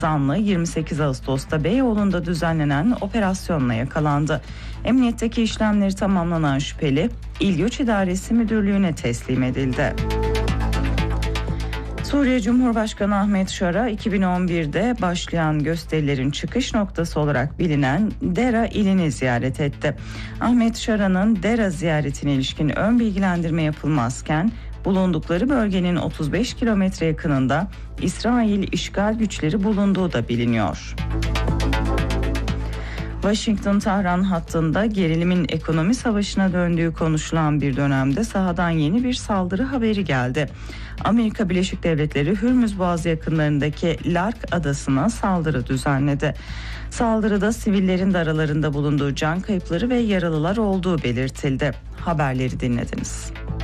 zanlı 28 Ağustos'ta Beyoğlu'nda düzenlenen operasyonla yakalandı. Emniyetteki işlemleri tamamlanan şüpheli İl Göç İdaresi Müdürlüğü'ne teslim edildi. Suriye Cumhurbaşkanı Ahmet Şara 2011'de başlayan gösterilerin çıkış noktası olarak bilinen Dera ilini ziyaret etti. Ahmet Şara'nın Dera ziyaretine ilişkin ön bilgilendirme yapılmazken bulundukları bölgenin 35 kilometre yakınında İsrail işgal güçleri bulunduğu da biliniyor. Washington-Tahran hattında gerilimin ekonomi savaşına döndüğü konuşulan bir dönemde sahadan yeni bir saldırı haberi geldi. Amerika Birleşik Devletleri Hürmüz Boğazı yakınlarındaki Lark adasına saldırı düzenledi. Saldırıda sivillerin de aralarında bulunduğu can kayıpları ve yaralılar olduğu belirtildi. Haberleri dinlediniz.